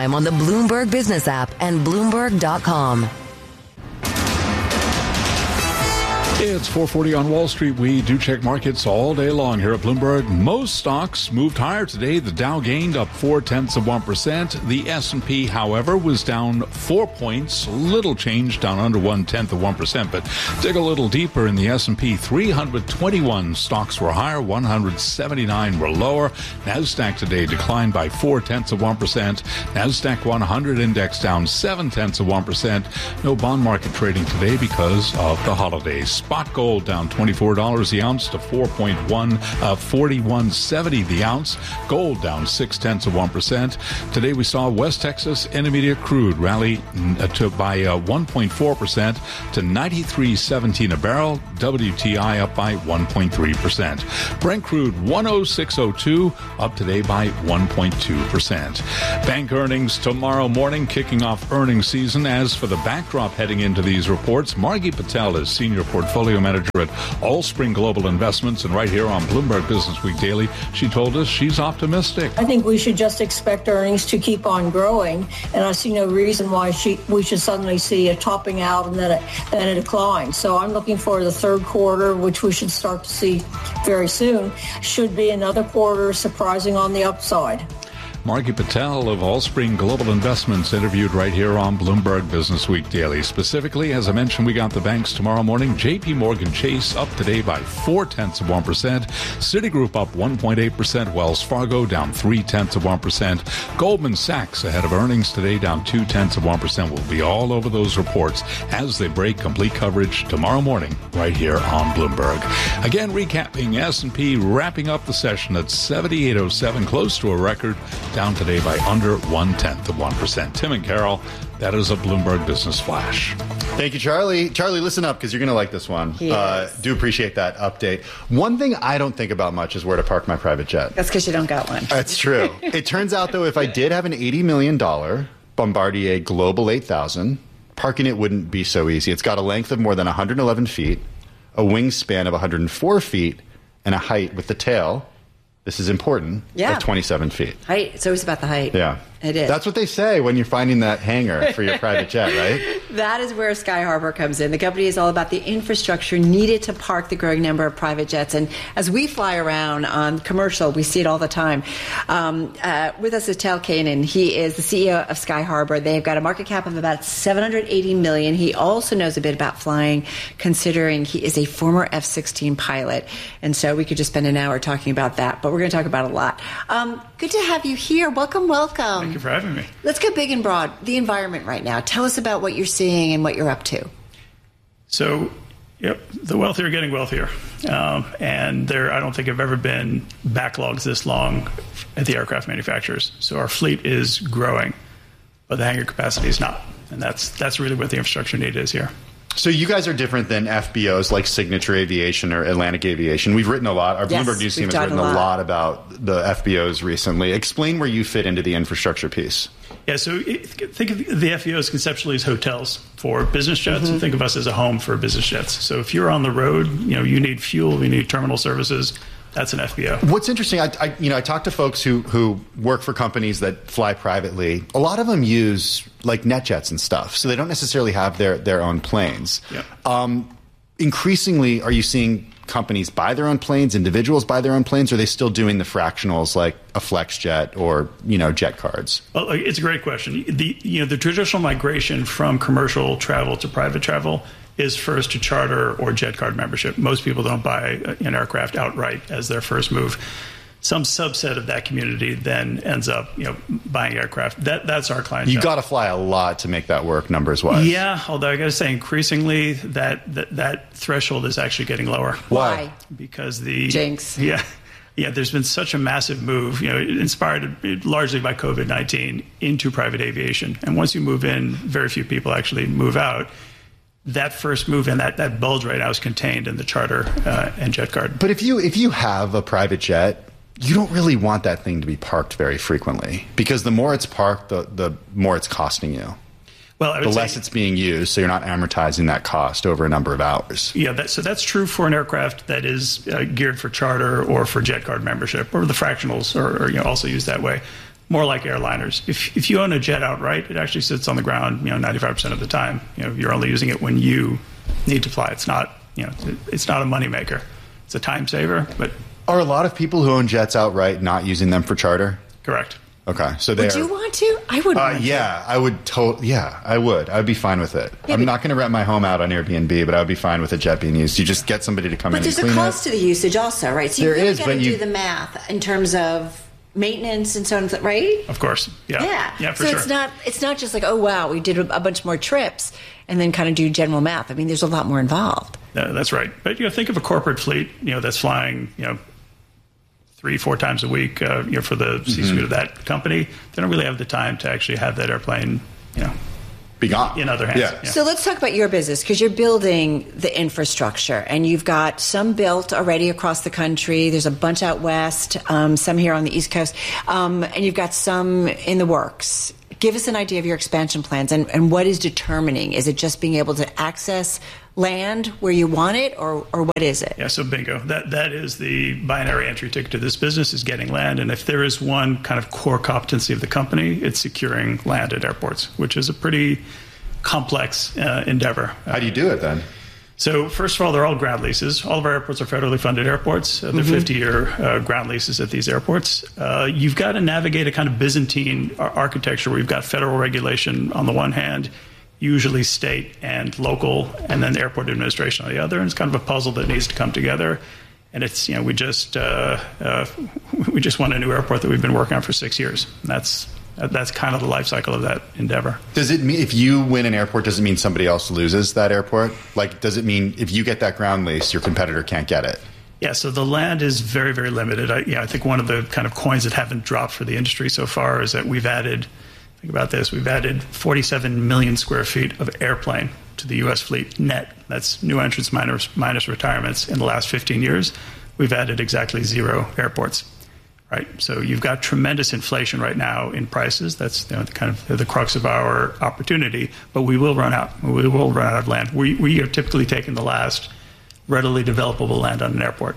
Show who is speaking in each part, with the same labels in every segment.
Speaker 1: anytime on the Bloomberg Business app and Bloomberg.com.
Speaker 2: It's 4:40 on Wall Street. We do check markets all day long here at Bloomberg. Most stocks moved higher today. The Dow gained up 0.4%. The S&P, however, was down 4 points. Little change, down under 0.1%. But dig a little deeper in the S&P. 321 stocks were higher. 179 were lower. NASDAQ today declined by 0.4%. NASDAQ 100 index down 0.7%. No bond market trading today because of the holidays. Spot gold down $24 the ounce to 41.70 the ounce. Gold down 0.6%. Today we saw West Texas Intermediate crude rally by 1.4% to 93.17 a barrel. WTI up by 1.3%. Brent crude 106.02 up today by 1.2%. Bank earnings tomorrow morning, kicking off earnings season. As for the backdrop heading into these reports, Margie Patel is senior portfolio manager at Allspring Global Investments, and right here on Bloomberg Business Week Daily, she told us she's optimistic.
Speaker 3: I think we should just expect earnings to keep on growing, and I see no reason why we should suddenly see a topping out and then a decline. So I'm looking for the third quarter, which we should start to see very soon, should be another quarter surprising on the upside.
Speaker 2: Margie Patel of Allspring Global Investments interviewed right here on Bloomberg Business Week Daily. Specifically, as I mentioned, we got the banks tomorrow morning. J.P. Morgan Chase up today by 0.4%. Citigroup up 1.8%. Wells Fargo down 0.3%. Goldman Sachs ahead of earnings today down 0.2%. We'll be all over those reports as they break. Complete coverage tomorrow morning right here on Bloomberg. Again, recapping, S&P wrapping up the session at 78.07, close to a record. Down today by under 0.1%. Tim and Carol, that is a Bloomberg Business Flash.
Speaker 4: Thank you, Charlie. Charlie, listen up because you're going to like this one. Do appreciate that update. One thing I don't think about much is where to park my private jet.
Speaker 5: That's because you don't got one.
Speaker 4: That's true. It turns out, though, if I did have an $80 million Bombardier Global 8000, parking it wouldn't be so easy. It's got a length of more than 111 feet, a wingspan of 104 feet, and a height with the tail, this is important, of 27 feet.
Speaker 5: Height. It's always about the height.
Speaker 4: Yeah.
Speaker 5: It is.
Speaker 4: That's what they say when you're finding that hangar for your private jet, right?
Speaker 5: That is where Sky Harbor comes in. The company is all about the infrastructure needed to park the growing number of private jets. And as we fly around on commercial, we see it all the time. With us is Tal Keinan. He is the CEO of Sky Harbor. They've got a market cap of about $780 million. He also knows a bit about flying, considering he is a former F-16 pilot. And so we could just spend an hour talking about that. But we're going to talk about a lot. Good to have you here. Welcome, welcome.
Speaker 6: Thank you for having me.
Speaker 5: Let's go big and broad. The environment right now. Tell us about what you're seeing and what you're up to.
Speaker 6: So, the wealthy are getting wealthier. And I don't think have ever been backlogs this long at the aircraft manufacturers. So our fleet is growing, but the hangar capacity is not. And that's really what the infrastructure need is here.
Speaker 4: So you guys are different than FBOs like Signature Aviation or Atlantic Aviation. We've written a lot. Our Bloomberg News team has written a lot about the FBOs recently. Explain where you fit into the infrastructure piece.
Speaker 6: Yeah, so think of the FBOs conceptually as hotels for business jets, and think of us as a home for business jets. So if you're on the road, you need fuel, you need terminal services. That's an FBO. What's
Speaker 4: interesting, I talk to folks who work for companies that fly privately. A lot of them use like NetJets and stuff, so they don't necessarily have their own planes. Yep. Increasingly, are you seeing companies buy their own planes, individuals buy their own planes, or are they still doing the fractionals like a FlexJet or jet cards? Well,
Speaker 6: it's a great question. The traditional migration from commercial travel to private travel is first to charter or jet card membership. Most people don't buy an aircraft outright as their first move. Some subset of that community then ends up, buying aircraft. That's our clientele.
Speaker 4: You got to fly a lot to make that work numbers wise.
Speaker 6: Yeah, although I got to say, increasingly that threshold is actually getting lower.
Speaker 4: Why?
Speaker 6: Because
Speaker 5: jinx.
Speaker 6: Yeah, there's been such a massive move, inspired largely by COVID-19 into private aviation. And once you move in, very few people actually move out. That first move and that bulge right now is contained in the charter and jet card.
Speaker 4: But if you have a private jet, you don't really want that thing to be parked very frequently, because the more it's parked, the more it's costing you. Well, the less it's being used, so you're not amortizing that cost over a number of hours.
Speaker 6: Yeah, so that's true for an aircraft that is geared for charter or for jet card membership, or the fractionals are also used that way. more like airliners. If you own a jet outright, it actually sits on the ground, 95% of the time. You're only using it when you need to fly. It's not, it's not a moneymaker. It's a time saver, but...
Speaker 4: Are a lot of people who own jets outright not using them for charter?
Speaker 6: Correct.
Speaker 4: Okay, so
Speaker 5: would you want to? I would.
Speaker 4: Yeah, I would. I would. I'd be fine with it. Yeah, I'm not going to rent my home out on Airbnb, but I would be fine with a jet being used. You just get somebody to come in and clean it.
Speaker 5: But there's a cost to the usage, also, right? So you
Speaker 4: really
Speaker 5: got to do the math in terms of maintenance and so on, right?
Speaker 6: Of course. Yeah, for sure.
Speaker 5: So it's not just like, oh wow, we did a bunch more trips and then kind of do general math. I mean, there's a lot more involved.
Speaker 6: That's right. But think of a corporate fleet, that's flying, 3-4 times a week, for the C-suite of that company. They don't really have the time to actually have that airplane,
Speaker 4: be gone
Speaker 6: in other hands.
Speaker 4: Yeah.
Speaker 5: So let's talk about your business, because you're building the infrastructure, and you've got some built already across the country. There's a bunch out west, some here on the East Coast, and you've got some in the works. Give us an idea of your expansion plans and what is determining. Is it just being able to access land where you want it, or what is it?
Speaker 6: Yeah, so bingo. That is the binary entry ticket to this business, is getting land. And if there is one kind of core competency of the company, it's securing land at airports, which is a pretty complex endeavor.
Speaker 4: How do you do it then?
Speaker 6: So first of all, they're all ground leases. All of our airports are federally funded airports. They're 50-year ground leases at these airports. You've got to navigate a kind of Byzantine architecture where you've got federal regulation on the one hand, usually state and local, and then the airport administration on the other. And it's kind of a puzzle that needs to come together. And it's, we just won a new airport that we've been working on for 6 years. And that's kind of the life cycle of that endeavor.
Speaker 4: Does it mean if you win an airport, does it mean somebody else loses that airport? Like, does it mean if you get that ground lease, your competitor can't get it?
Speaker 6: Yeah, so the land is very, very limited. I think one of the kind of coins that haven't dropped for the industry so far is that we've added 47 million square feet of airplane to the U.S. fleet net. That's new entrants minus retirements. In the last 15 years, we've added exactly 0 airports. Right, so you've got tremendous inflation right now in prices. That's kind of the crux of our opportunity. But we will run out. We will run out of land. We are typically taking the last readily developable land on an airport.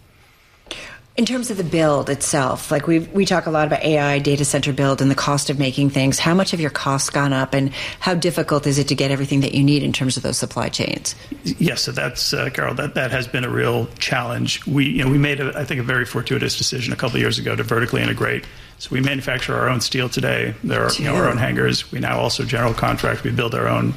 Speaker 5: In terms of the build itself, like we talk a lot about AI, data center build, and the cost of making things. How much have your costs gone up, and how difficult is it to get everything that you need in terms of those supply chains?
Speaker 6: Yes, so that's Carol. That has been a real challenge. We made I think a very fortuitous decision a couple of years ago to vertically integrate. So we manufacture our own steel today. There are our own hangars. We now also general contract. We build our own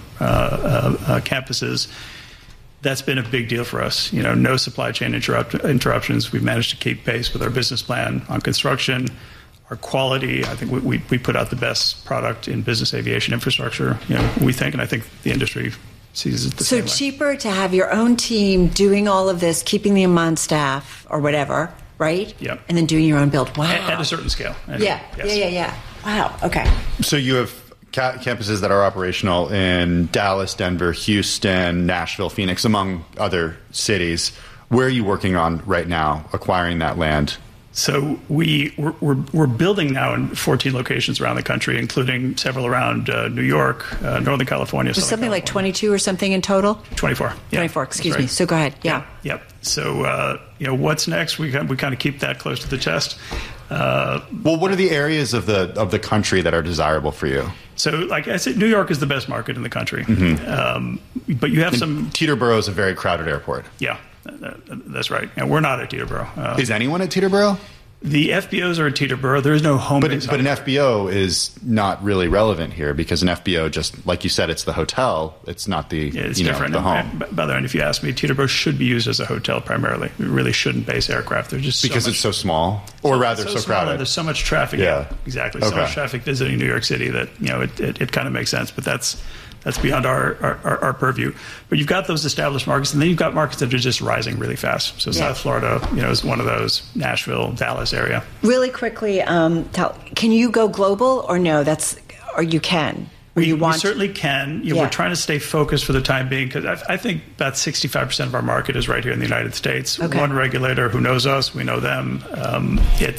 Speaker 6: campuses. That's been a big deal for us. No supply chain interruptions. We've managed to keep pace with our business plan on construction. Our quality, I think we put out the best product in business aviation infrastructure. We think, and I think the industry sees it the same way.
Speaker 5: So cheaper to have your own team doing all of this, keeping them on staff or whatever, right?
Speaker 6: Yep.
Speaker 5: And then doing your own build. Wow.
Speaker 6: At a certain scale.
Speaker 5: Yeah. Wow. Okay.
Speaker 4: So you have campuses that are operational in Dallas, Denver, Houston, Nashville, Phoenix, among other cities. Where are you working on right now, acquiring that land?
Speaker 6: So we're building now in 14 locations around the country, including several around New York, Northern California.
Speaker 5: Was something like 22 or something in total?
Speaker 6: 24. Yeah,
Speaker 5: 24. Excuse me. So go ahead. Yeah.
Speaker 6: Yep. So what's next? We kind of keep that close to the chest.
Speaker 4: Well, what are the areas of the country that are desirable for you?
Speaker 6: So, like I said, New York is the best market in the country. Mm-hmm. But you have
Speaker 4: Teterboro is a very crowded airport.
Speaker 6: Yeah, that's right. And we're not at Teterboro.
Speaker 4: Is anyone at Teterboro?
Speaker 6: The FBOs are at Teterboro. There is no home base.
Speaker 4: But an FBO is not really relevant here because an FBO, just like you said, it's the hotel. It's not the
Speaker 6: different.
Speaker 4: The home.
Speaker 6: By the way, if you ask me, Teterboro should be used as a hotel primarily. It really shouldn't base aircraft. They're just
Speaker 4: because it's so small, or rather so crowded.
Speaker 6: There's so much traffic.
Speaker 4: Yeah,
Speaker 6: exactly. So much traffic visiting New York City that it kind of makes sense. But that's beyond our purview. But you've got those established markets, and then you've got markets that are just rising really fast. So South Florida, is one of those. Nashville, Dallas area.
Speaker 5: Really quickly, can you go global or no? Or you can.
Speaker 6: We certainly can. We're trying to stay focused for the time being because I think about 65% of our market is right here in the United States.
Speaker 5: Okay.
Speaker 6: One regulator who knows us, we know them. It's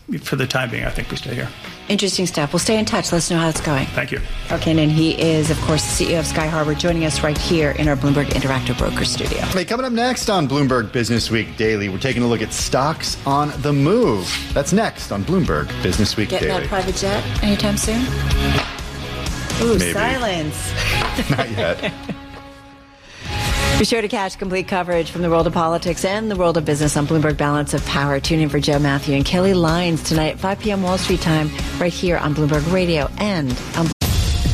Speaker 6: for the time being, I think we stay here.
Speaker 5: Interesting stuff. We'll stay in touch. Let us know how it's going.
Speaker 6: Thank you.
Speaker 5: Okay, and he is, of course, the CEO of Sky Harbor, joining us right here in our Bloomberg Interactive Broker Studio.
Speaker 4: Hey, coming up next on Bloomberg Business Week Daily, we're taking a look at stocks on the move. That's next on Bloomberg Business Week
Speaker 5: Getting
Speaker 4: Daily.
Speaker 5: that private jet anytime soon? Ooh,
Speaker 4: Maybe.
Speaker 5: silence.
Speaker 4: Not yet.
Speaker 5: Be sure to catch complete coverage from the world of politics and the world of business on Bloomberg Balance of Power. Tune in for Joe Matthew and Kelly Lyons tonight at 5 p.m. Wall Street time right here on Bloomberg Radio and on